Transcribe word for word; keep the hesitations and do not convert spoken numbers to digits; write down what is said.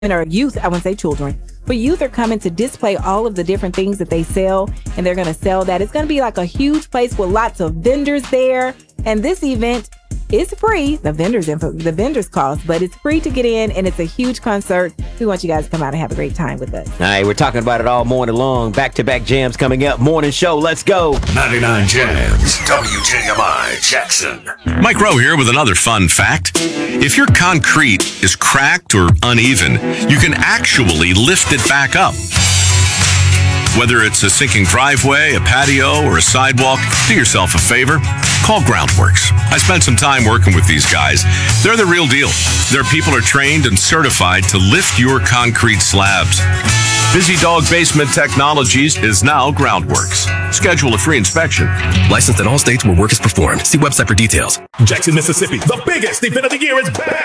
or youth, I wouldn't say children, but youth are coming to display all of the different things that they sell, and they're going to sell that. It's going to be like a huge place with lots of vendors there. And this event is free. The vendors info, the vendors cost, but it's free to get in, and it's a huge concert. We want you guys to come out and have a great time with us. All right, we're talking about it all morning long. Back-to-back jams coming up. Morning show. Let's go. ninety-nine Jams, W J M I Jackson. Mike Rowe here with another fun fact. If your concrete is cracked or uneven, you can actually lift it back up. Whether it's a sinking driveway, a patio, or a sidewalk, do yourself a favor. Call Groundworks. I spent some time working with these guys. They're the real deal. Their people are trained and certified to lift your concrete slabs. Busy Dog Basement Technologies is now Groundworks. Schedule a free inspection. Licensed in all states where work is performed. See website for details. Jackson, Mississippi. The biggest event of the year is back.